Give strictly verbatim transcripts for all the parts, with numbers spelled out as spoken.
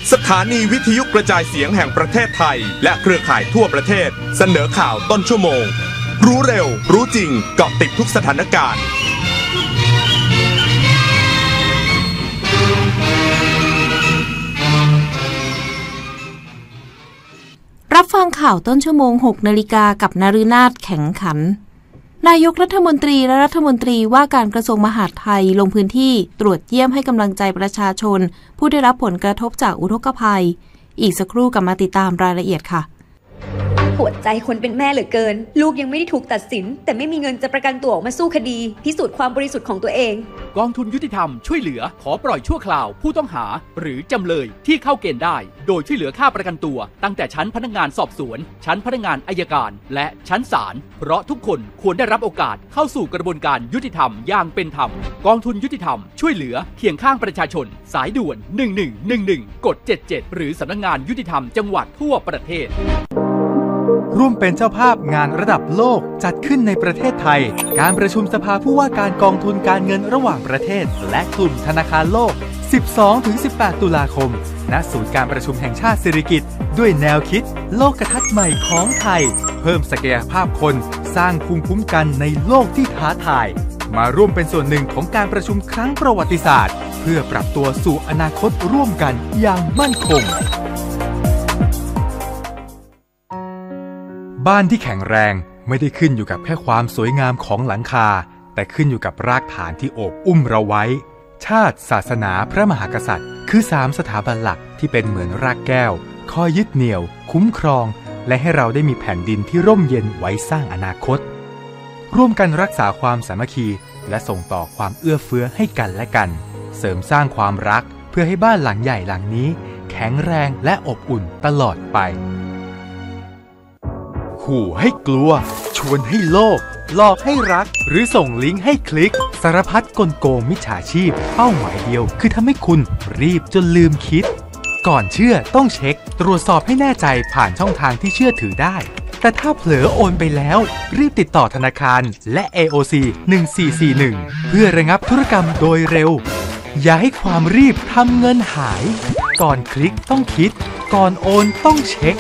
สถานีวิทยุกระจายเสียงแห่งประเทศไทยและเครือข่ายทั่วประเทศเสนอข่าวต้นชั่วโมงรู้เร็วรู้จริงเกาะติดทุกสถานการณ์รับฟังข่าวต้นชั่วโมงหกนาฬิกากับนฤนาถแข็งขันนายกรัฐมนตรีและรัฐมนตรีว่าการกระทรวงมหาดไทยลงพื้นที่ตรวจเยี่ยมให้กำลังใจประชาชนผู้ได้รับผลกระทบจากอุทกภัยอีกสักครู่กลับมาติดตามรายละเอียดค่ะปวดใจคนเป็นแม่เหลือเกินลูกยังไม่ได้ถูกตัดสินแต่ไม่มีเงินจะประกันตัวออกมาสู้คดีพิสูจน์ความบริสุทธิ์ของตัวเองกองทุนยุติธรรมช่วยเหลือขอปล่อยชั่วคราวผู้ต้องหาหรือจำเลยที่เข้าเกณฑ์ได้โดยช่วยเหลือค่าประกันตัวตั้งแต่ชั้นพนักงานสอบสวนชั้นพนักงานอัยการและชั้นศาลเพราะทุกคนควรได้รับโอกาสเข้าสู่กระบวนการยุติธรรมอย่างเป็นธรรมกองทุนยุติธรรมช่วยเหลือเคียงข้างประชาชนสายด่วนหนึ่งหนึ่งหนึ่งหนึ่งกดเจ็ดเจ็ดหรือสำนักงานยุติธรรมจังหวัดทั่วประเทศร่วมเป็นเจ้าภาพงานระดับโลกจัดขึ้นในประเทศไทยการประชุมสภาผู้ว่าการกองทุนการเงินระหว่างประเทศและกลุ่มธนาคารโลก สิบสองถึงสิบแปด ตุลาคมณศูนย์การประชุมแห่งชาติสิริกิติ์ด้วยแนวคิดโลกทัศน์ใหม่ของไทยเพิ่มศักยภาพคนสร้างภูมิคุ้มกันในโลกที่ท้าทายมาร่วมเป็นส่วนหนึ่งของการประชุมครั้งประวัติศาสตร์เพื่อปรับตัวสู่อนาคตร่วมกันอย่างมั่นคงบ้านที่แข็งแรงไม่ได้ขึ้นอยู่กับแค่ความสวยงามของหลังคาแต่ขึ้นอยู่กับรากฐานที่โอบอุ้มเราไว้ชาติศาสนาพระมหากษัตริย์คือสามสถาบันหลักที่เป็นเหมือนรากแก้วคอยยึดเหนี่ยวคุ้มครองและให้เราได้มีแผ่นดินที่ร่มเย็นไว้สร้างอนาคตร่วมกันรักษาความสามัคคีและส่งต่อความเอื้อเฟื้อให้กันและกันเสริมสร้างความรักเพื่อให้บ้านหลังใหญ่หลังนี้แข็งแรงและอบอุ่นตลอดไปขู่ให้กลัวชวนให้โลภหลอกให้รักหรือส่งลิงก์ให้คลิกสารพัดกลโกงมิจฉาชีพเป้าหมายเดียวคือทำให้คุณรีบจนลืมคิดก่อนเชื่อต้องเช็คตรวจสอบให้แน่ใจผ่านช่องทางที่เชื่อถือได้แต่ถ้าเผลอโอนไปแล้วรีบติดต่อธนาคารและ เอ โอ ซี หนึ่งสี่สี่หนึ่งเพื่อระงับธุรกรรมโดยเร็วอย่าให้ความรีบทำเงินหายก่อนคลิกต้องคิดก่อนโอนต้องเช็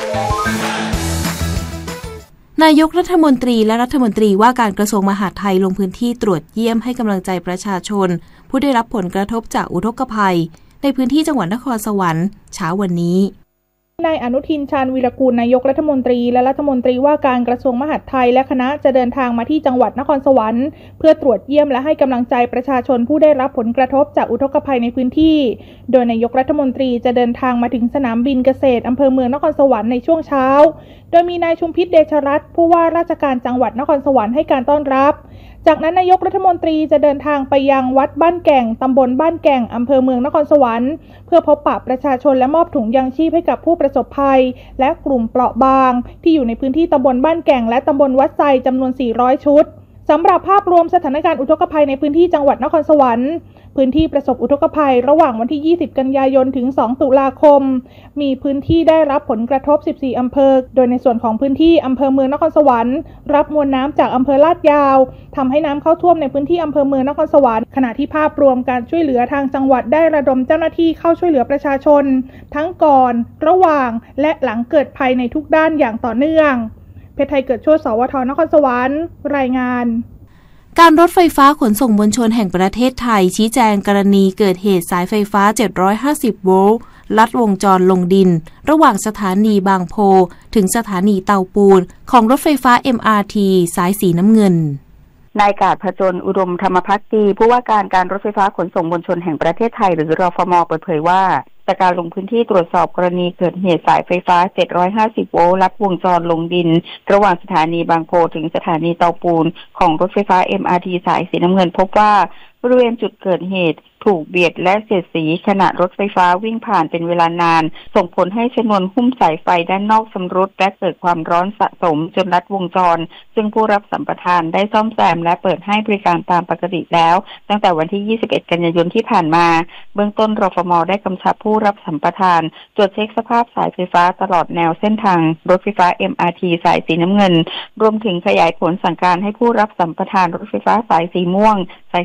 คนายกรัฐมนตรีและรัฐมนตรีว่าการกระทรวงมหาดไทยลงพื้นที่ตรวจเยี่ยมให้กำลังใจประชาชนผู้ได้รับผลกระทบจากอุทกภัยในพื้นที่จังหวัดนครสวรรค์เช้าวันนี้นายอนุทินชาญวีรกูลนายกรัฐมนตรีและรัฐมนตรีว่าการกระทรวงมหาดไทยและคณะจะเดินทางมาที่จังหวัดนครสวรรค์เพื่อตรวจเยี่ยมและให้กำลังใจประชาชนผู้ได้รับผลกระทบจากอุทกภัยในพื้นที่โดยนายกรัฐมนตรีจะเดินทางมาถึงสนามบินเกษตรอำเภอเมืองนครสวรรค์ในช่วงเช้าโดยมีนายชุมพิษเดชรัตน์ผู้ว่าราชการจังหวัดนครสวรรค์ให้การต้อนรับจากนั้นนายกรัฐมนตรีจะเดินทางไปยังวัดบ้านแก่งตำบลบ้านแก่งอำเภอเมืองนครสวรรค์เพื่อพบปะประชาชนและมอบถุงยางชีพให้กับผู้ประสบภัยและกลุ่มเปราะบางที่อยู่ในพื้นที่ตำบลบ้านแก่งและตำบลวัดไซจำนวนสี่ร้อยชุดสำหรับภาพรวมสถานการณ์อุทกภัยในพื้นที่จังหวัดนครสวรรค์พื้นที่ประสบอุทกภัยระหว่างวันที่ยี่สิบกันยายนถึงสองตุลาคมมีพื้นที่ได้รับผลกระทบสิบสี่อำเภอโดยในส่วนของพื้นที่อำเภอเมืองนครสวรรค์รับมวลน้ำจากอำเภอลาดยาวทำให้น้ำเข้าท่วมในพื้นที่อำเภอเมืองนครสวรรค์ขณะที่ภาพรวมการช่วยเหลือทางจังหวัดได้ระดมเจ้าหน้าที่เข้าช่วยเหลือประชาชนทั้งก่อนระหว่างและหลังเกิดภัยในทุกด้านอย่างต่อเนื่องเพชรไทยเกิดโชติสวทนครสวรรค์รายงานการรถไฟฟ้าขนส่งมวลชนแห่งประเทศไทยชี้แจงกรณีเกิดเหตุสายไฟฟ้าเจ็ดร้อยห้าสิบโวลต์ลัดวงจรลงดินระหว่างสถานีบางโพถึงสถานีเตาปูนของรถไฟฟ้า เอ็ม อาร์ ที สายสีน้ำเงินนายกาจผจญอุดมธรรมภักดีผู้ว่าการการรถไฟฟ้าขนส่งมวลชนแห่งประเทศไทยหรือรฟม.เปิดเผยว่าจากการลงพื้นที่ตรวจสอบกรณีเกิดเหตุสายไฟฟ้าเจ็ดร้อยห้าสิบโวลต์ลัดวงจรลงดินระหว่างสถานีบางโพถึงสถานีเตาปูนของรถไฟฟ้า เอ็ม อาร์ ที สายสีน้ำเงินพบว่าบริเวณจุดเกิดเหตุถูกเบียดและเสียดสีขณะรถไฟฟ้าวิ่งผ่านเป็นเวลานานส่งผลให้ชนวนหุ้มสายไฟด้านนอกชำรุดและเกิดความร้อนสะสมจนลัดวงจรซึ่งผู้รับสัมปทานได้ซ่อมแซมและเปิดให้บริการตามปกติแล้วตั้งแต่วันที่ยี่สิบเอ็ดกันยายนที่ผ่านมาเบื้องต้นรฟม.ได้กำชับผู้รับสัมปทานตรวจเช็คสภาพสายไฟฟ้าตลอดแนวเส้นทางรถไฟฟ้า เอ็ม อาร์ ที สายสีน้ำเงินรวมถึงขยายผลสั่งการให้ผู้รับสัมปทานรถไฟฟ้าสายสีม่วงสายสีเหลืองและ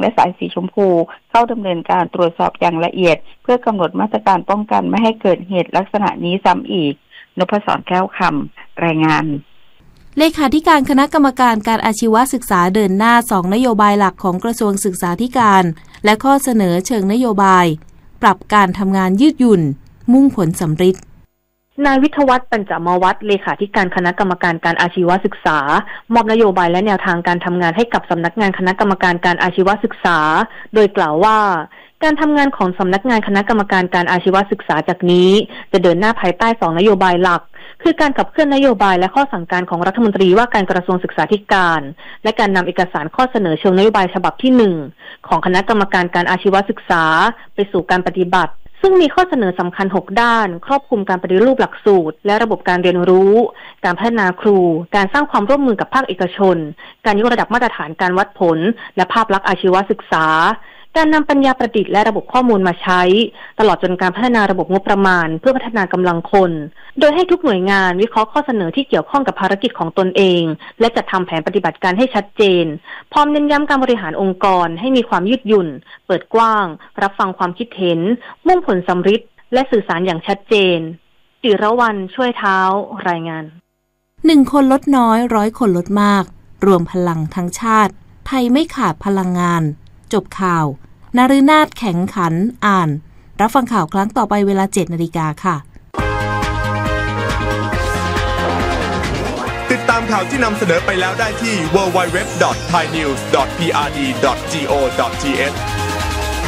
และสายสีชมพูเข้าดำเนินการตรวจสอบอย่างละเอียดเพื่อกำหนดมาตรการป้องกันไม่ให้เกิดเหตุลักษณะนี้ซ้ำอีกนพศรแก้วคำรายงานเลขาธิการคณะกรรมการการอาชีวศึกษาเดินหน้าสองนโยบายหลักของกระทรวงศึกษาธิการและข้อเสนอเชิงนโยบายปรับการทำงานยืดหยุ่นมุ่งผลสำฤทธิ์นายวิทยวัฒน์ปัญจมวัฒน์เลขาธิการคณะกรรมการการอาชีวศึกษามอบนโยบายและแนวทางการทำงานให้กับสำนักงานคณะกรรมการการอาชีวศึกษาโดยกล่าวว่าการทำงานของสำนักงานคณะกรรมการการอาชีวศึกษาจากนี้จะเดินหน้าภายใต้สองนโยบายหลักคือการขับเคลื่อนนโยบายและข้อสั่งการของรัฐมนตรีว่าการกระทรวงศึกษาธิการและการนำเอกสารข้อเสนอเชิงนโยบายฉบับที่หนึ่งของคณะกรรมการการอาชีวศึกษาไปสู่การปฏิบัติซึ่งมีข้อเสนอสำคัญหกด้านครอบคลุมการปฏิรูปหลักสูตรและระบบการเรียนรู้การพัฒนาครูการสร้างความร่วมมือกับภาคเอกชนการยกระดับมาตรฐานการวัดผลและภาพลักษณ์อาชีวศึกษาการนำปัญญาประดิษฐ์และระบบข้อมูลมาใช้ตลอดจนการพัฒนาระบบงบประมาณเพื่อพัฒนากำลังคนโดยให้ทุกหน่วยงานวิเคราะห์ข้อเสนอที่เกี่ยวข้องกับภารกิจของตนเองและจัดทำแผนปฏิบัติการให้ชัดเจนพร้อมเน้นย้ำการบริหารองค์กรให้มีความยืดหยุ่นเปิดกว้างรับฟังความคิดเห็นมุ่งผลสำฤทธิ์และสื่อสารอย่างชัดเจนจิรวรรณช่วยเท้ารายงานหนึ่งคนลดน้อยร้อยคนลดมากรวมพลังทั้งชาติไทยไม่ขาดพลังงานจบข่าวนฤนาถแข็งขันอ่านรับฟังข่าวครั้งต่อไปเวลา เจ็ดนาฬิกาค่ะติดตามข่าวที่นำเสนอไปแล้วได้ที่ ดับเบิลยู ดับเบิลยู ดับเบิลยู ดอท ไทยนิวส์ ดอท พี อาร์ ดี ดอท จี โอ ดอท ที เอช